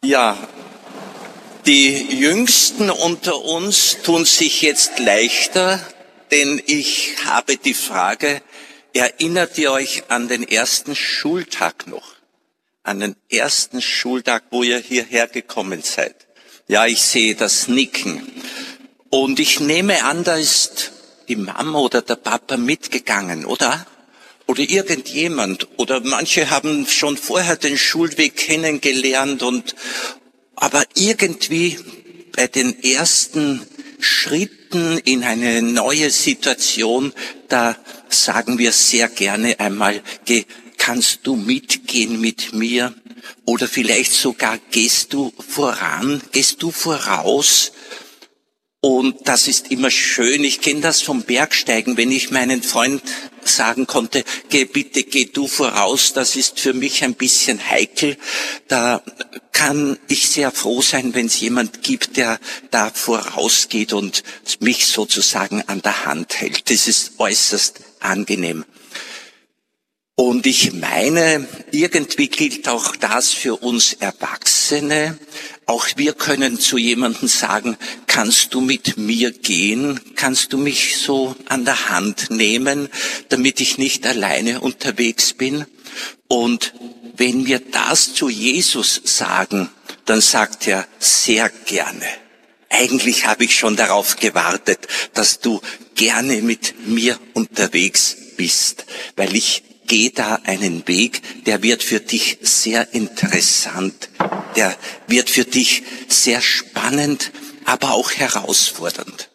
Ja, die Jüngsten unter uns tun sich jetzt leichter, denn ich habe die Frage, erinnert ihr euch an den ersten Schultag noch? An den ersten Schultag, wo ihr hierher gekommen seid? Ja, ich sehe das Nicken. Und ich nehme an, da ist die Mama oder der Papa mitgegangen, oder? Oder irgendjemand. Oder manche haben schon vorher den Schulweg kennengelernt aber irgendwie bei den ersten Schritten in eine neue Situation, da sagen wir sehr gerne einmal, kannst du mitgehen mit mir? Oder vielleicht sogar gehst du voran, gehst du voraus? Und das ist immer schön. Ich kenne das vom Bergsteigen, wenn ich meinen Freund sagen konnte, bitte geh du voraus, das ist für mich ein bisschen heikel. Da kann ich sehr froh sein, wenn es jemand gibt, der da vorausgeht und mich sozusagen an der Hand hält. Das ist äußerst angenehm. Und ich meine, irgendwie gilt auch das für uns Erwachsene. Auch wir können zu jemandem sagen, kannst du mit mir gehen? Kannst du mich so an der Hand nehmen, damit ich nicht alleine unterwegs bin? Und wenn wir das zu Jesus sagen, dann sagt er sehr gerne. Eigentlich habe ich schon darauf gewartet, dass du gerne mit mir unterwegs bist, weil ich gehe da einen Weg, der wird für dich sehr interessant, der wird für dich sehr spannend, aber auch herausfordernd.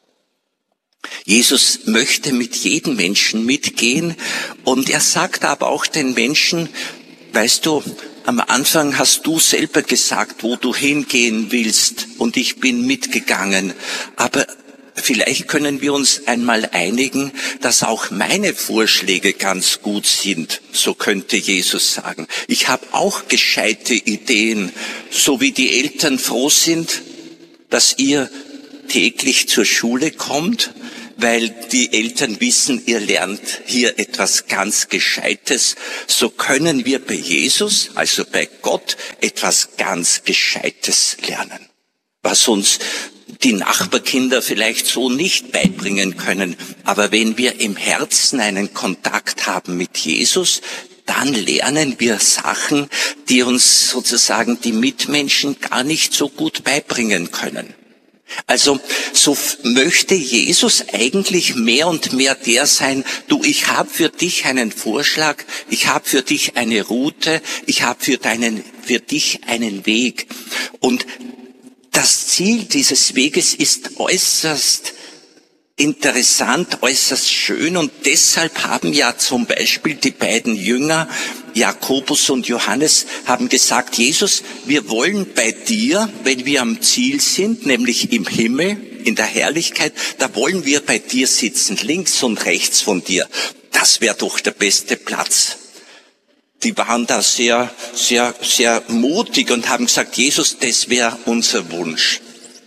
Jesus möchte mit jedem Menschen mitgehen und er sagt aber auch den Menschen, weißt du, am Anfang hast du selber gesagt, wo du hingehen willst und ich bin mitgegangen, aber vielleicht können wir uns einmal einigen, dass auch meine Vorschläge ganz gut sind, so könnte Jesus sagen. Ich habe auch gescheite Ideen, so wie die Eltern froh sind, dass ihr täglich zur Schule kommt, weil die Eltern wissen, ihr lernt hier etwas ganz Gescheites, so können wir bei Jesus, also bei Gott, etwas ganz Gescheites lernen, was uns die Nachbarkinder vielleicht so nicht beibringen können. Aber wenn wir im Herzen einen Kontakt haben mit Jesus, dann lernen wir Sachen, die uns sozusagen die Mitmenschen gar nicht so gut beibringen können. Also so möchte Jesus eigentlich mehr und mehr der sein, du, ich habe für dich einen Vorschlag, ich habe für dich eine Route, ich habe für dich einen Weg. Und das Ziel dieses Weges ist äußerst interessant, äußerst schön und deshalb haben ja zum Beispiel die beiden Jünger, Jakobus und Johannes, haben gesagt, Jesus, wir wollen bei dir, wenn wir am Ziel sind, nämlich im Himmel, in der Herrlichkeit, da wollen wir bei dir sitzen, links und rechts von dir. Das wäre doch der beste Platz. Die waren da sehr, sehr, sehr mutig und haben gesagt, Jesus, das wäre unser Wunsch.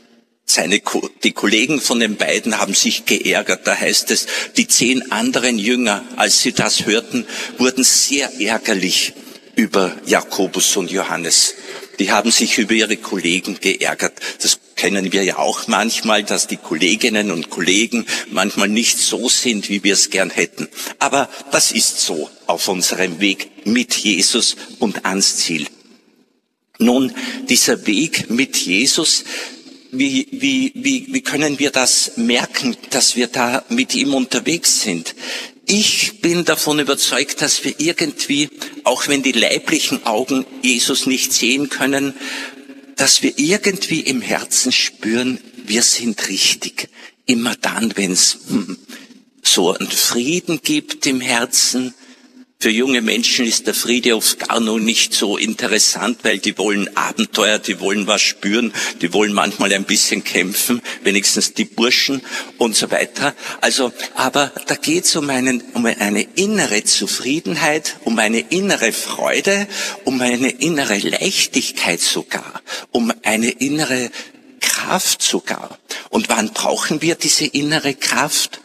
Die Kollegen von den beiden haben sich geärgert. Da heißt es, die 10 anderen Jünger, als sie das hörten, wurden sehr ärgerlich über Jakobus und Johannes. Die haben sich über ihre Kollegen geärgert. Das kennen wir ja auch manchmal, dass die Kolleginnen und Kollegen manchmal nicht so sind, wie wir es gern hätten. Aber das ist so auf unserem Weg mit Jesus und ans Ziel. Nun, dieser Weg mit Jesus, wie können wir das merken, dass wir da mit ihm unterwegs sind? Ich bin davon überzeugt, dass wir irgendwie, auch wenn die leiblichen Augen Jesus nicht sehen können, dass wir irgendwie im Herzen spüren, wir sind richtig. Immer dann, wenn es so einen Frieden gibt im Herzen. Für junge Menschen ist der Friede oft gar noch nicht so interessant, weil die wollen Abenteuer, die wollen was spüren, die wollen manchmal ein bisschen kämpfen, wenigstens die Burschen und so weiter. Also, aber da geht es um eine innere Zufriedenheit, um eine innere Freude, um eine innere Leichtigkeit sogar, um eine innere Kraft sogar. Und wann brauchen wir diese innere Kraft?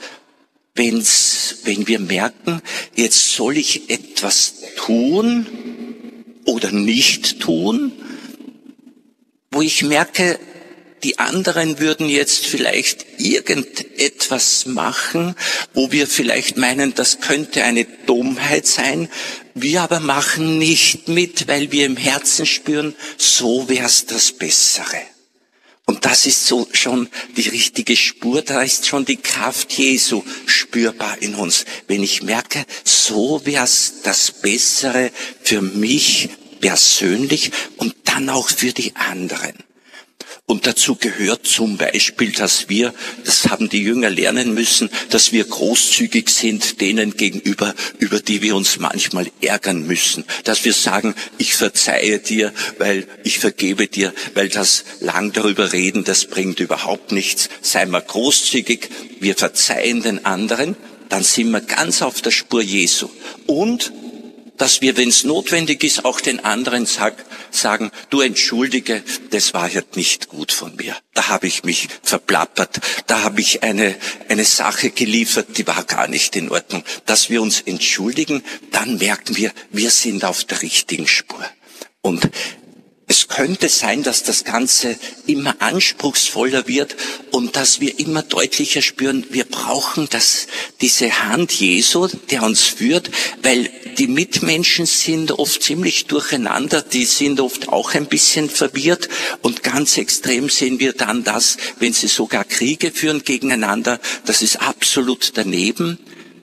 Wenn wir merken, jetzt soll ich etwas tun oder nicht tun, wo ich merke, die anderen würden jetzt vielleicht irgendetwas machen, wo wir vielleicht meinen, das könnte eine Dummheit sein. Wir aber machen nicht mit, weil wir im Herzen spüren, so wär's das Bessere. Und das ist so schon die richtige Spur, da ist schon die Kraft Jesu spürbar in uns. Wenn ich merke, so wär's das Bessere für mich persönlich und dann auch für die anderen. Und dazu gehört zum Beispiel, dass wir, das haben die Jünger lernen müssen, dass wir großzügig sind denen gegenüber, über die wir uns manchmal ärgern müssen. Dass wir sagen, ich verzeihe dir, weil ich vergebe dir, weil das lang darüber reden, das bringt überhaupt nichts. Sei mal großzügig, wir verzeihen den anderen, dann sind wir ganz auf der Spur Jesu. Und dass wir, wenn es notwendig ist, auch den anderen sagen, du entschuldige, das war jetzt nicht gut von mir. Da habe ich mich verplappert, da habe ich eine Sache geliefert, die war gar nicht in Ordnung. Dass wir uns entschuldigen, dann merken wir sind auf der richtigen Spur. Und es könnte sein, dass das Ganze immer anspruchsvoller wird und dass wir immer deutlicher spüren, wir brauchen diese Hand Jesu, der uns führt, weil die Mitmenschen sind oft ziemlich durcheinander, die sind oft auch ein bisschen verwirrt und ganz extrem sehen wir dann das, wenn sie sogar Kriege führen gegeneinander, das ist absolut daneben.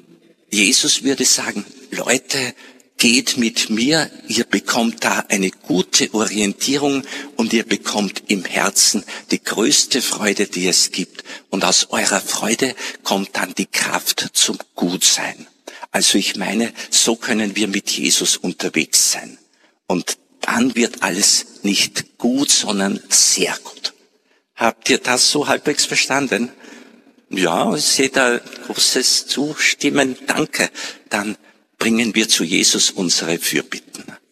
Jesus würde sagen, Leute, geht mit mir, ihr bekommt da eine gute Orientierung und ihr bekommt im Herzen die größte Freude, die es gibt. Und aus eurer Freude kommt dann die Kraft zum Gutsein. Also ich meine, so können wir mit Jesus unterwegs sein. Und dann wird alles nicht gut, sondern sehr gut. Habt ihr das so halbwegs verstanden? Ja, ich sehe da großes Zustimmen. Danke. Dann bringen wir zu Jesus unsere Fürbitten.